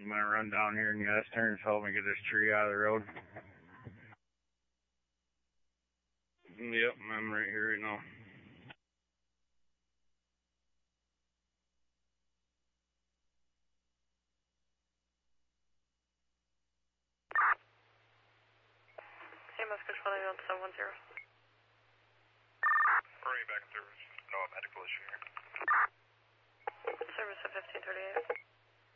I'm gonna run down here and gas turn to help me get this tree out of the road. Yep, I'm right here right now. CMS controlling on 710. Already back in service. No medical issue here. Service at 1538.